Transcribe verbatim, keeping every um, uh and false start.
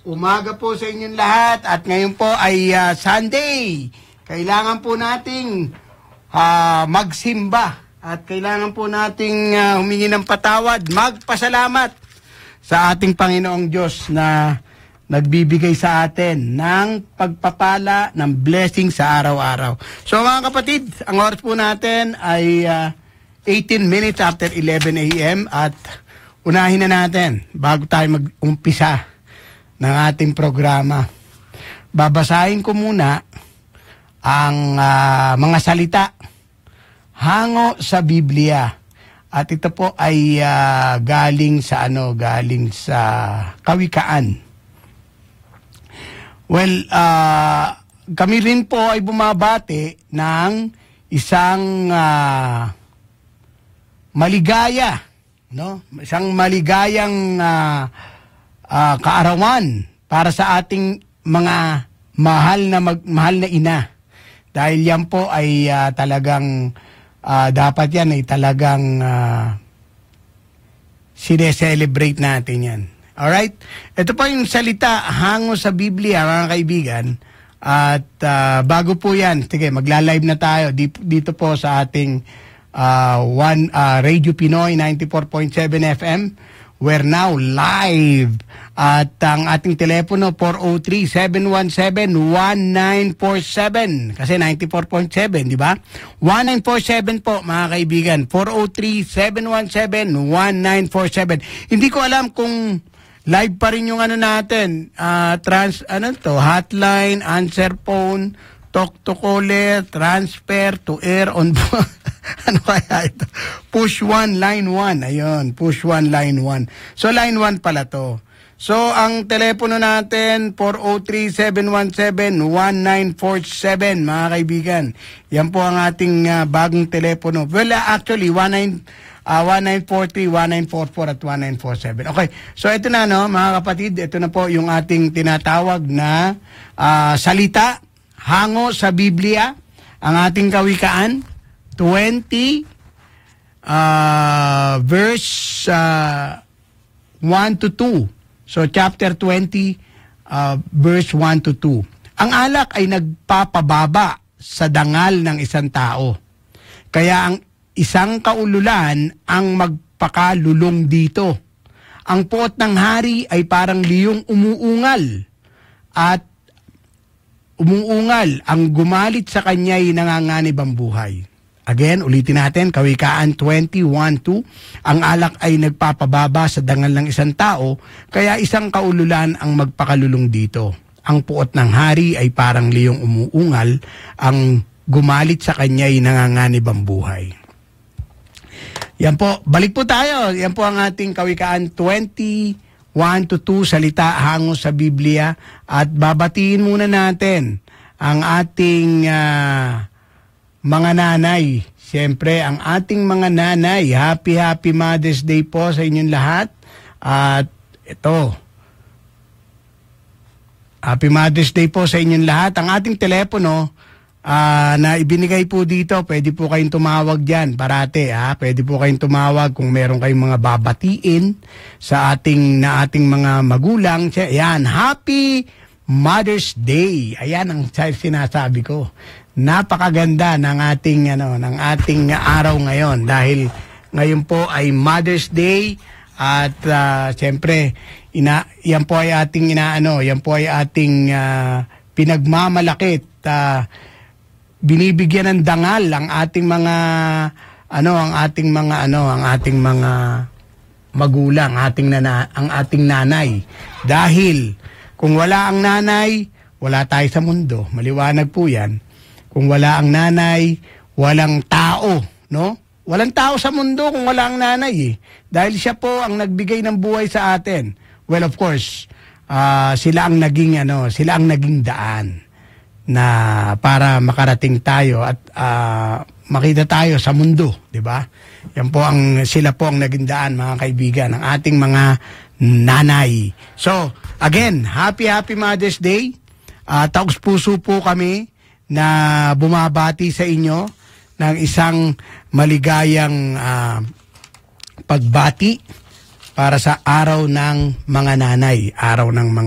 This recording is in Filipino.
Umaga po sa inyong lahat at ngayon po ay uh, Sunday. Kailangan po nating uh, magsimba at kailangan po nating uh, humingi ng patawad, magpasalamat sa ating Panginoong Diyos na nagbibigay sa atin ng pagpapala, ng blessing sa araw-araw. So mga kapatid, ang oras po natin ay uh, eighteen minutes after eleven a m at unahin na natin bago tayo mag-umpisa ng ating programa. Babasahin ko muna ang uh, mga salita hango sa Biblia. At ito po ay uh, galing sa ano, galing sa Kawikaan. Well, uh, kami rin po ay bumabati ng isang uh, maligaya, no? Isang maligayang uh, Uh, kaarawan para sa ating mga mahal na mag, mahal na ina. Dahil yan po ay uh, talagang uh, dapat yan ay talagang uh, sine-celebrate natin yan. Alright? Ito po yung salita hango sa Biblia, mga kaibigan. At uh, bago po yan, sige, magla-live na tayo dito, dito po sa ating uh, one, uh, Radio Pinoy ninety-four point seven F M. We're now live at ang ating telepono four oh three, seven one seven, one nine four seven kasi ninety-four point seven, di ba? one nine four seven po mga kaibigan, four oh three, seven one seven, one nine four seven. Hindi ko alam kung live pa rin yung ano natin, uh, trans, ano to, hotline, answer phone, talk to caller, transfer to air on ano kaya ito? Push one, line one. Ayun, push one, line one. So, line one pala to. So, ang telepono natin, four oh three, seven one seven, one nine four seven, mga kaibigan. Yan po ang ating uh, bagong telepono. Well, uh, actually, one nine four three, one nine four four at one nine four seven. Okay, so ito na, no, mga kapatid. Ito na po yung ating tinatawag na uh, salita hango sa Biblia. Ang ating Kawikaan twenty, uh, verse uh, one to two. So, chapter twenty, uh, verse one to two. Ang alak ay nagpapababa sa dangal ng isang tao. Kaya ang isang kaululan ang magpakalulong dito. Ang puot ng hari ay parang liyong umuungal. At umuungal, ang gumalit sa kanya'y nanganganib ang buhay. Again, ulitin natin, Kawikaan twenty, one two. Ang alak ay nagpapababa sa dangal ng isang tao, kaya isang kaululan ang magpakalulong dito. Ang puot ng hari ay parang liyong umuungal, ang gumalit sa kanya'y nanganganib ang buhay. Yan po, balik po tayo. Yan po ang ating Kawikaan twenty, one to two, salita hango sa Biblia. At babatiin muna natin ang ating Uh, mga nanay. Siyempre, ang ating mga nanay, happy, happy Mother's Day po sa inyong lahat. At ito, happy Mother's Day po sa inyong lahat. Ang ating telepono uh, na ibinigay po dito, pwede po kayong tumawag dyan, parate. Ha? Pwede po kayong tumawag kung meron kayong mga babatiin sa ating, na ating mga magulang. Yan, happy Mother's Day. Ayan ang sinasabi ko. Napakaganda ng ating ano ng ating araw ngayon dahil ngayon po ay Mother's Day at uh, siyempre ina yan po ay ating inaano, yan po ay ating uh, pinagmamalaki at uh, binibigyan ng dangal ang ating mga ano ang ating mga ano ang ating mga magulang, ating nana, ang ating nanay. Dahil kung wala ang nanay, wala tayo sa mundo. Maliwanag po 'yan. Kung wala ang nanay, walang tao, no? Walang tao sa mundo kung wala ang nanay eh. Dahil siya po ang nagbigay ng buhay sa atin. Well, of course, uh, sila ang naging ano, sila ang naging daan na para makarating tayo at uh, makita tayo sa mundo, 'di ba? Yan po ang sila po ang naging daan, mga kaibigan, ng ating mga nanay. So, again, happy happy Mother's Day. Uh, taos puso po kami na bumabati sa inyo ng isang maligayang uh, pagbati para sa araw ng mga nanay, araw ng mga